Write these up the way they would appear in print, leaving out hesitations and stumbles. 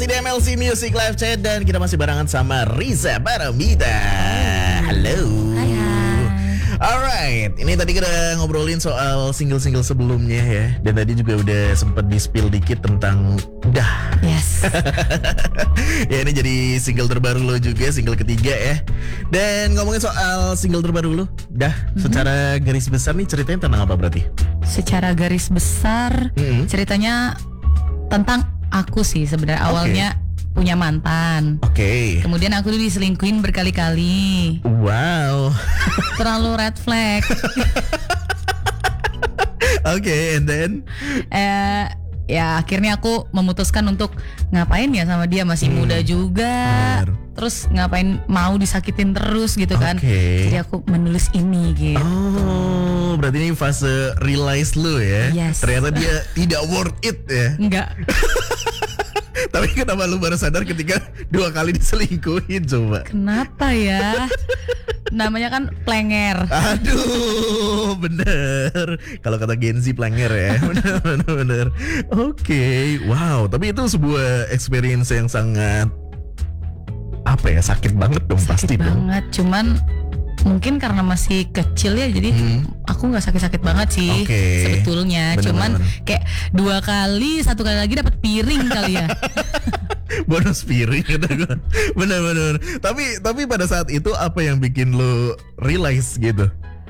Masih di MLC Music Live Chat dan kita masih barengan sama Riza Paramita. Halo. Alright, ini tadi kita ngobrolin soal single-single sebelumnya ya. Dan tadi juga udah sempet di-spill dikit tentang Dah. Yes. Ya ini jadi single terbaru lo juga, single ketiga ya. Dan ngomongin soal single terbaru lo, Dah, secara garis besar nih ceritanya tentang apa berarti? Secara garis besar ceritanya tentang aku sih sebenarnya. Awalnya punya mantan. Kemudian aku tuh diselingkuhin berkali-kali. Wow. Terlalu red flag. And then ya akhirnya aku memutuskan untuk ngapain ya sama dia, masih muda juga. Bener. Terus ngapain mau disakitin terus gitu kan. Jadi aku menulis ini gitu. Oh, berarti ini fase realize lu ya. Yes. Ternyata dia tidak worth it ya. Enggak. Tapi kenapa lu baru sadar ketika 2 kali diselingkuhin coba? Kenapa ya? Namanya kan plenger. Aduh, bener. Kalau kata Gen Z plenger ya. Bener. Oke, wow. Tapi itu sebuah experience yang sangat sakit banget dong. Pasti banget. Cuman mungkin karena masih kecil ya, jadi aku nggak sakit-sakit banget sih sebetulnya. Cuman kayak 2 kali, 1 kali lagi dapat piring kali ya. Bonus piring kata gue. Bener. Tapi pada saat itu apa yang bikin lo realize gitu?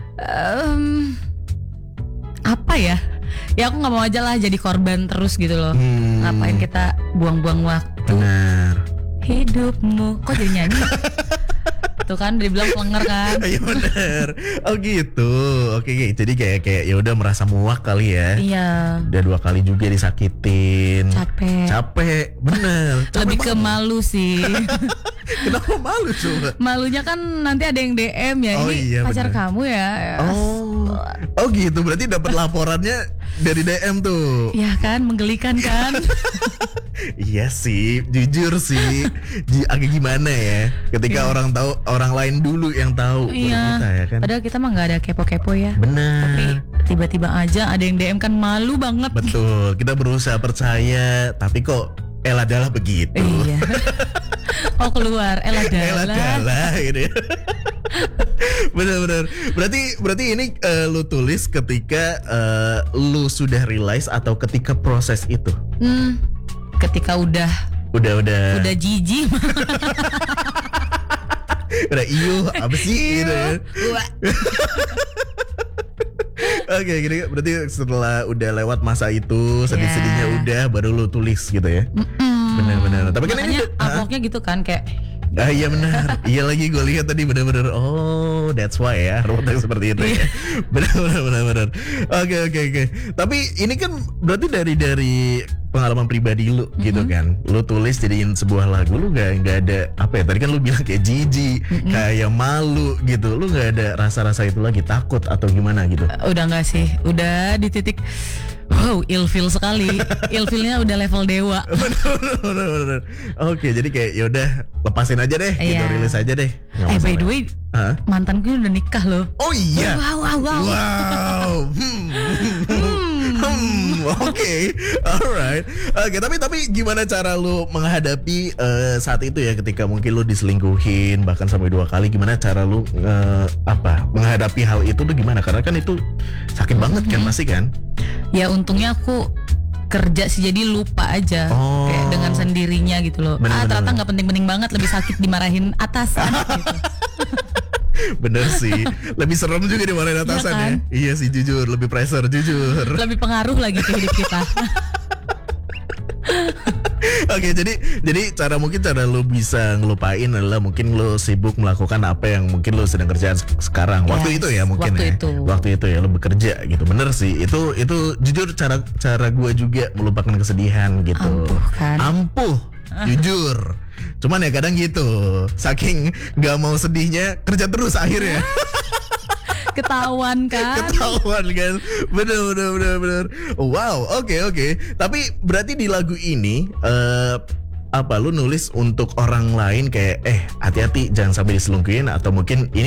Apa ya? Ya aku nggak mau aja lah jadi korban terus gitu loh. Ngapain kita buang-buang waktu? Benar. Hidupmu kok jadi nyanyi? Tuh kan dibilang plenger kan. Iya benar. Oh gitu. Oke. Jadi kayak ya udah merasa muak kali ya. Iya. Udah 2 kali juga disakitin. Capek. Bener. Lebih ke malu sih. Kenapa malu coba? Malunya kan nanti ada yang DM ya. Ini iya, pacar bener. kamu ya. Oh gitu. Berarti dapat laporannya dari DM tuh. Iya kan, menggelikan kan. Iya sih, jujur sih, agak gimana ya, ketika orang tahu, orang lain dulu yang tahu. Iya. Kita, ya kan? Padahal kita mah nggak ada kepo-kepo ya. Benar. Tapi tiba-tiba aja ada yang DM kan, malu banget. Betul. Kita berusaha percaya, tapi kok elah-dalah begitu. Iya. Oh keluar elah-dalah gitu. Benar. Berarti ini lu tulis ketika lu sudah realize atau ketika proses itu? Ketika udah jijik. Udah apa sih gitu ya. Oke, gini berarti setelah udah lewat masa itu, sedih-sedihnya udah, baru lu tulis gitu ya. Benar. Tapi kan ini uploadnya gitu kan kayak. Iya benar. Iya lagi gue lihat tadi benar. Oh, that's why ya, ruwet seperti itu ya. Benar. Oke. Tapi ini kan berarti dari pengalaman pribadi lu gitu kan. Lu tulis jadiin sebuah lagu, lu nggak ada apa ya? Tadi kan lu bilang kayak jijik, kayak malu gitu. Lu nggak ada rasa-rasa itu lagi, takut atau gimana gitu? Udah nggak sih. Udah di titik ilfil sekali. Ilfilnya udah level dewa. Bener. Oke, jadi kayak yaudah lepasin aja deh, gitu, rilis aja deh. By the way, mantanku udah nikah loh. Oh iya. Wow. Oke, alright. Oke, tapi gimana cara lu menghadapi saat itu ya, ketika mungkin lu diselingkuhin bahkan sampai 2 kali, gimana cara lu menghadapi hal itu tuh gimana? Karena kan itu sakit banget kan, pasti kan? Ya untungnya aku kerja sih, jadi lupa aja kayak dengan sendirinya gitu loh. Ternyata nggak penting-penting banget, lebih sakit dimarahin atasan gitu. Bener sih, lebih serem juga dimarahin atasan ya. Iya sih, jujur, lebih pressure, jujur. Lebih pengaruh lagi ke hidup kita. Oke, jadi cara lu bisa ngelupain adalah mungkin lu sibuk melakukan apa yang mungkin lu sedang kerjaan sekarang. Waktu itu ya mungkin waktu itu ya lu bekerja gitu. Bener sih, itu jujur cara gue juga melupakan kesedihan gitu. Ampuh jujur. Cuman ya kadang gitu, saking gak mau sedihnya, kerja terus akhirnya. Ketahuan kan. Bener. Wow, oke. Tapi berarti di lagu ini lu nulis untuk orang lain kayak hati-hati jangan sampai diselingkuhin, atau mungkin ini